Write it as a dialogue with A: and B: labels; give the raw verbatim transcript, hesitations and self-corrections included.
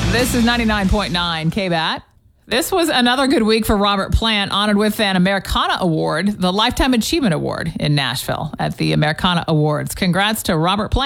A: This is ninety-nine point nine K B A T. This was another good week for Robert Plant, honored with an Americana Award, the Lifetime Achievement Award in Nashville at the Americana Awards. Congrats to Robert Plant.